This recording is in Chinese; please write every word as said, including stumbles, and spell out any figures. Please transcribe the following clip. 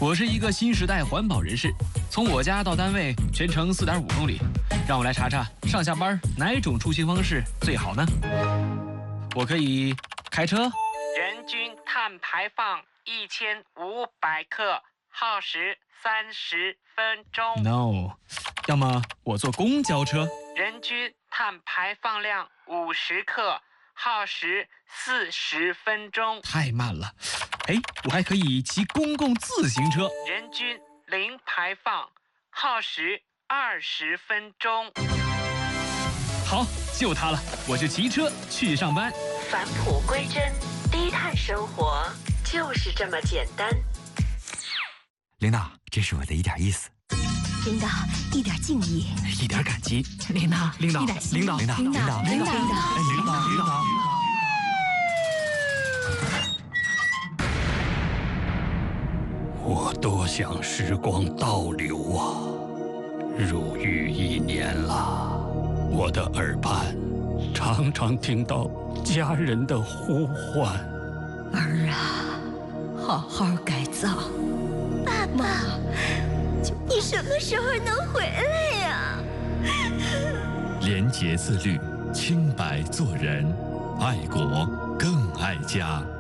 我是一个新时代环保人士，从我家到单位全程四点五公里，让我来查查上下班哪种出行方式最好呢？我可以开车。 人均碳排放一千五百克，耗时三十分钟。 No， 要么我坐公交车。 人均碳排放量五十克，耗时四十分钟。 太慢了。哎，我还可以骑公共自行车。 人均零排放，耗时二十分钟。 好，就它了，我就骑车去上班。 返璞归真，低碳生活就是这么简单。 领导，这是我的一点意思。 领导，一点敬意， 一点感激。 领导， 领导， 一点心意领导，领导，领导，领导， 领导， 哎，领导，领导。 我多想时光倒流啊！入狱一年了，我的耳畔常常听到家人的呼唤。 儿啊，好好改造。爸爸，你什么时候能回来呀？ 廉洁自律，清白做人，爱国更爱家。